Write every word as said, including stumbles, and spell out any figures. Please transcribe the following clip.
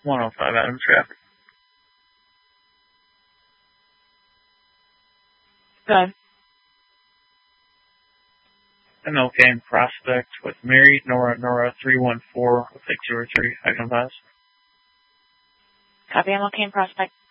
one oh five Adams traffic. Good. M L K and Prospect with Mary, Nora, Nora, three one four six zero three. I can pass. Copy, M L K and Prospect.